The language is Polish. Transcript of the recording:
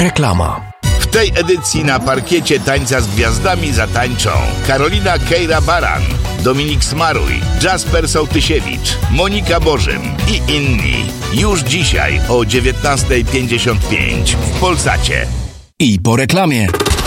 Reklama. W tej edycji na parkiecie Tańca z Gwiazdami zatańczą Karolina Kejra-Baran, Dominik Smaruj, Jasper Sołtysiewicz, Monika Bożym i inni. Już dzisiaj o 19:55 w Polsacie. I po reklamie.